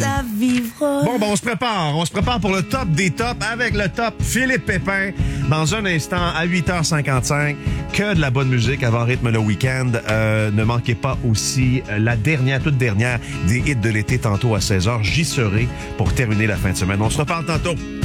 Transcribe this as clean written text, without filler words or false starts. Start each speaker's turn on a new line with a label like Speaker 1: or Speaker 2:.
Speaker 1: ça vivra.
Speaker 2: Bon, on se prépare. On se prépare pour le top des tops avec le top Philippe Pépin. Dans un instant, à 8h55, que de la bonne musique avant rythme le week-end. Ne manquez pas aussi la toute dernière des hits de l'été tantôt à 16h. J'y serai pour terminer la fin de semaine. On se reparle tantôt.